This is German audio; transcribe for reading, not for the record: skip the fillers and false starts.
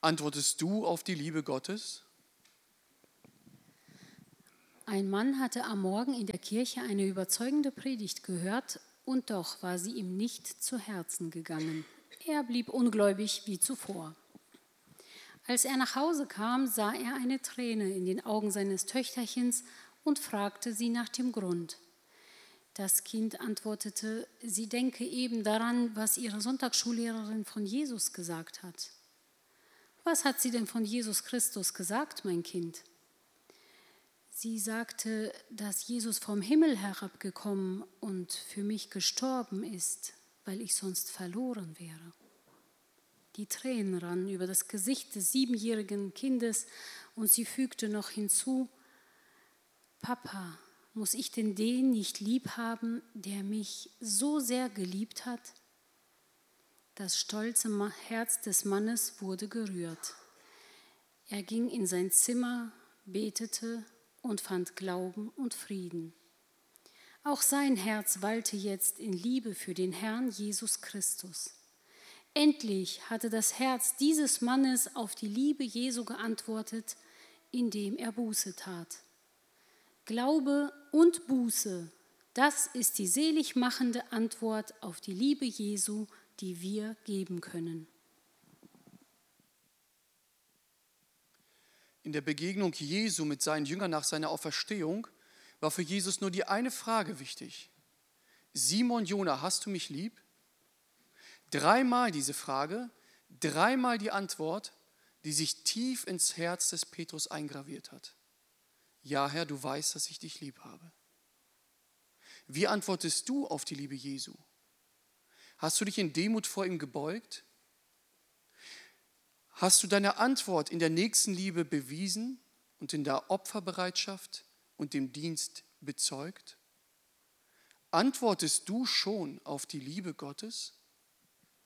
Antwortest du auf die Liebe Gottes? Ein Mann hatte am Morgen in der Kirche eine überzeugende Predigt gehört und doch war sie ihm nicht zu Herzen gegangen. Er blieb ungläubig wie zuvor. Als er nach Hause kam, sah er eine Träne in den Augen seines Töchterchens und fragte sie nach dem Grund. Das Kind antwortete, sie denke eben daran, was ihre Sonntagsschullehrerin von Jesus gesagt hat. Was hat sie denn von Jesus Christus gesagt, mein Kind? Sie sagte, dass Jesus vom Himmel herabgekommen und für mich gestorben ist, weil ich sonst verloren wäre. Die Tränen rannen über das Gesicht des 7-jährigen Kindes und sie fügte noch hinzu, Papa, muss ich denn den nicht lieb haben, der mich so sehr geliebt hat? Das stolze Herz des Mannes wurde gerührt. Er ging in sein Zimmer, betete und fand Glauben und Frieden. Auch sein Herz wallte jetzt in Liebe für den Herrn Jesus Christus. Endlich hatte das Herz dieses Mannes auf die Liebe Jesu geantwortet, indem er Buße tat. Glaube und Buße, das ist die selig machende Antwort auf die Liebe Jesu, die wir geben können. In der Begegnung Jesu mit seinen Jüngern nach seiner Auferstehung war für Jesus nur die eine Frage wichtig. Simon, Jona, hast du mich lieb? 3-mal diese Frage, 3-mal die Antwort, die sich tief ins Herz des Petrus eingraviert hat. Ja, Herr, du weißt, dass ich dich lieb habe. Wie antwortest du auf die Liebe Jesu? Hast du dich in Demut vor ihm gebeugt? Hast du deine Antwort in der Nächstenliebe bewiesen und in der Opferbereitschaft und dem Dienst bezeugt? Antwortest du schon auf die Liebe Gottes?